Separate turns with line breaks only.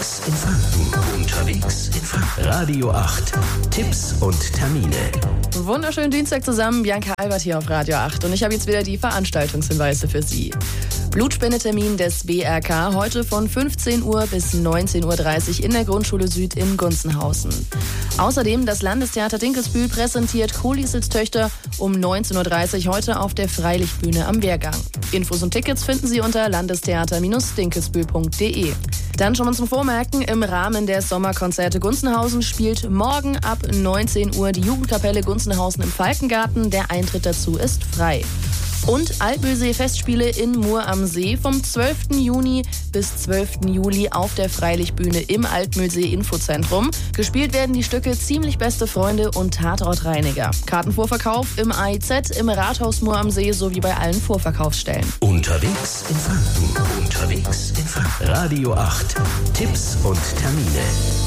Unterwegs in Franken. Unterwegs in Franken. Radio 8. Tipps und Termine.
Wunderschönen Dienstag zusammen, Bianca Albert hier auf Radio 8 und ich habe jetzt wieder die Veranstaltungshinweise für Sie. Blutspendetermin des BRK heute von 15 Uhr bis 19.30 Uhr in der Grundschule Süd in Gunzenhausen. Außerdem das Landestheater Dinkelsbühl präsentiert Kolisels Töchter um 19.30 Uhr heute auf der Freilichtbühne am Wehrgang. Infos und Tickets finden Sie unter landestheater-dinkelsbühl.de. Dann schon mal zum Vormerken, im Rahmen der Sommerkonzerte Gunzenhausen spielt morgen ab 19 Uhr die Jugendkapelle Gunzenhausen im Falkengarten. Der Eintritt dazu ist frei. Und Altmühlsee-Festspiele in Mur am See vom 12. Juni bis 12. Juli auf der Freilichtbühne im Altmühlsee-Infozentrum. Gespielt werden die Stücke Ziemlich beste Freunde und Tatortreiniger. Kartenvorverkauf im AIZ, im Rathaus Mur am See sowie bei allen Vorverkaufsstellen.
Unterwegs in Franken. Unterwegs in Franken. Radio 8. Tipps und Termine.